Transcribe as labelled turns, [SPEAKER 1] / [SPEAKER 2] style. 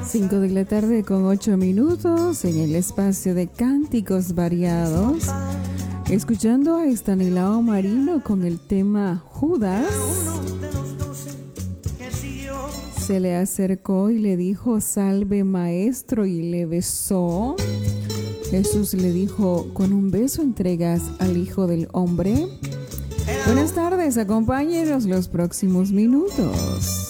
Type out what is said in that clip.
[SPEAKER 1] 5 de la tarde con 8 minutos en el espacio de Cánticos Variados, escuchando a Estanislao Marino con el tema Judas. Se le acercó y le dijo: salve maestro, y le besó. Jesús le dijo: con un beso entregas al Hijo del Hombre. Buenas tardes, acompáñenos los próximos minutos.